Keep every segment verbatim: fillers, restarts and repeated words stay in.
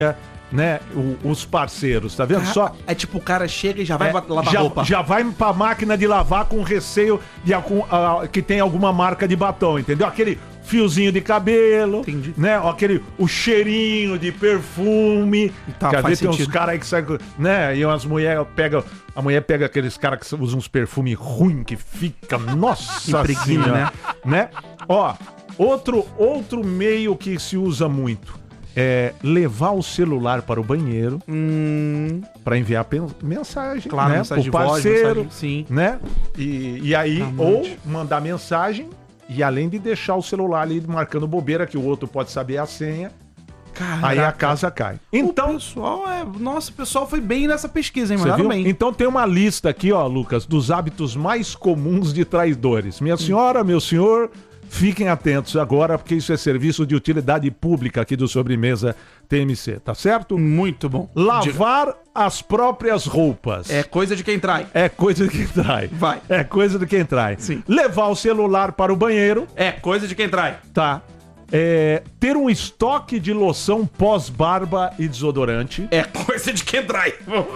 né, o, os parceiros, tá vendo? Ah, Só é tipo, o cara chega e já vai é, lavar já, roupa. já vai pra máquina de lavar com receio de algum, ah, que tem alguma marca de batom, entendeu? Aquele fiozinho de cabelo, Entendi. né? Aquele, o cheirinho de perfume. Tá, que às faz vezes tem uns sentido. caras aí que saem, com- né? E as mulheres pegam, a mulher pega aqueles caras que usam uns perfumes ruins que fica, nossa Impregna, senhora, né? Ó, outro, outro meio que se usa muito é levar o celular para o banheiro Hum, para enviar pen- mensagem, claro, né? mensagem pro de voz, parceiro, mensagem- sim. né? E, e aí, Amante. ou mandar mensagem e além de deixar o celular ali marcando bobeira, que o outro pode saber a senha, Caraca. aí a casa cai. Então, Então, o pessoal é. Nossa, o pessoal foi bem nessa pesquisa, hein? você Mandaram viu? bem. Então tem uma lista aqui, ó, Lucas, dos hábitos mais comuns de traidores. Minha senhora, meu senhor, fiquem atentos agora, porque isso é serviço de utilidade pública aqui do Sobremesa T M C, tá certo? Muito bom. Lavar as próprias roupas. É coisa de quem trai. É coisa de quem trai. Vai. É coisa de quem trai. Sim. Levar o celular para o banheiro, É coisa de quem trai. tá? É, ter um estoque de loção pós-barba e desodorante. É coisa de quem trai.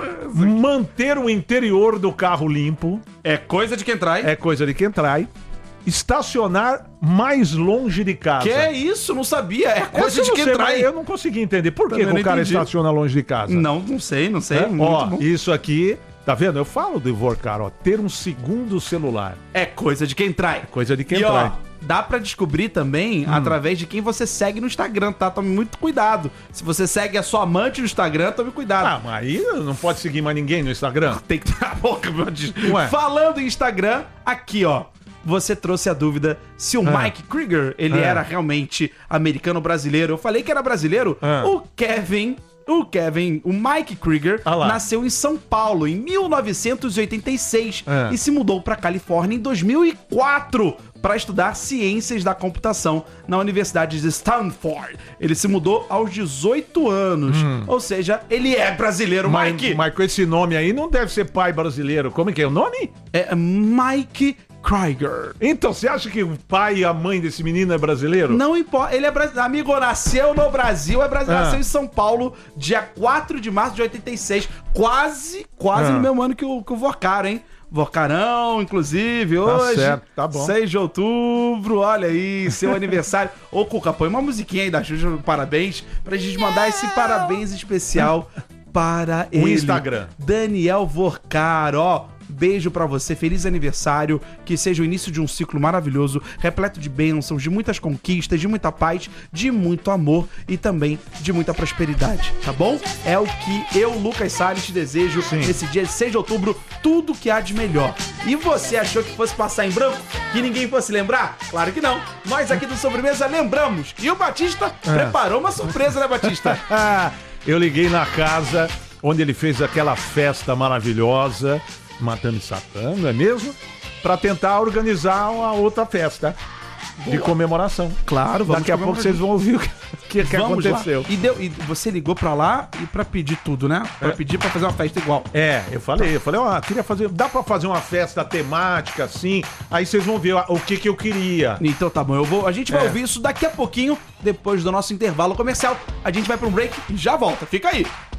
Manter o interior do carro limpo. É coisa de quem trai. É coisa de quem trai. Estacionar mais longe de casa. Que é isso? Não sabia. É Essa coisa eu de não quem sei, trai. mas eu não consegui entender. Por que, Também que não o cara entendi. estaciona longe de casa? Não, não sei, não sei. É, Muito ó, bom. isso aqui, tá vendo? Eu falo do Ivorcar, ó. Ter um segundo celular. É coisa de quem trai. Coisa de quem e, trai. Hum. ó, dá pra descobrir também através de quem você segue no Instagram, tá? Tome muito cuidado. Se você segue a sua amante no Instagram, tome cuidado. Ah, mas aí não pode seguir mais ninguém no Instagram? Tem que ter a boca, meu Deus. Ué. Falando em Instagram, aqui, ó. Você trouxe a dúvida se o Ah. Mike Krieger, ele Ah. era realmente americano ou brasileiro. Eu falei que era brasileiro. Ah. O Kevin... O Kevin, o Mike Krieger, Ah lá. nasceu em São Paulo em mil novecentos e oitenta e seis Ah. e se mudou pra Califórnia em dois mil e quatro para estudar ciências da computação na Universidade de Stanford. Ele se mudou aos dezoito anos. Ou seja, ele é brasileiro, Hum. Mas, Mike. mas com esse nome aí não deve ser pai brasileiro. Como é que é o nome? É Mike Krieger. Então, você acha que o pai e a mãe desse menino é brasileiro? Não importa, ele é brasileiro. Amigo, nasceu no Brasil, é brasileiro, Ah. nasceu em São Paulo, dia quatro de março de oitenta e seis. Quase, quase Ah. no mesmo ano que o, que o Vorcaro, hein? Vorcarão, inclusive, Tá hoje. certo, tá bom. seis de outubro, olha aí, seu aniversário. Ô, Cuca, põe uma musiquinha aí da Xuxa, parabéns, pra gente mandar esse parabéns especial para ele. Instagram. Daniel Vorcaro, ó. Beijo pra você, feliz aniversário, que seja o início de um ciclo maravilhoso, repleto de bênçãos, de muitas conquistas, de muita paz, de muito amor e também de muita prosperidade, tá bom? É o que eu, Lucas Salles, te desejo Sim. nesse dia de seis de outubro, tudo que há de melhor. E você achou que fosse passar em branco? Que ninguém fosse lembrar? Claro que não. Nós aqui do Sobremesa lembramos. E o Batista preparou uma surpresa, né, Batista? Ah, eu liguei na casa onde ele fez aquela festa maravilhosa, Madame Satã, não é mesmo? Pra tentar organizar uma outra festa de comemoração. Claro, vamos Daqui a pouco vocês vão ouvir o que, que, que Vamos lá. aconteceu. E, deu, e você ligou pra lá e pra pedir tudo, né? Pra pedir pra fazer uma festa igual. É, eu falei, eu falei, ó, queria fazer, dá pra fazer uma festa temática assim, aí vocês vão ver o que que eu queria. Então tá bom, eu vou, a gente vai É. ouvir isso daqui a pouquinho, depois do nosso intervalo comercial. A gente vai pra um break e já volta. Fica aí.